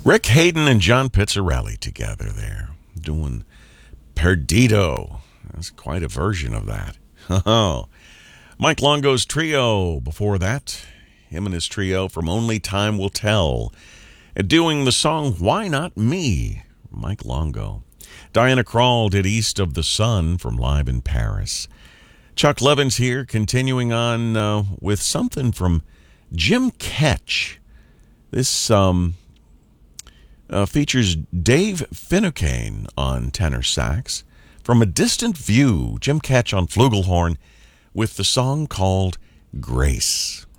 Rick Hayden and John Pizzarelli together there, doing Perdido. That's quite a version of that. Oh, Mike Longo's trio before that. Him and his trio from Only Time Will Tell. Doing the song Why Not Me? Mike Longo. Diana Krall did East of the Sun from Live in Paris. Chuck Levins here, continuing on with something from Jim Ketch. This features Dave Finucane on tenor sax. From A Distant View, Jim Ketch on flugelhorn with the song called Grace.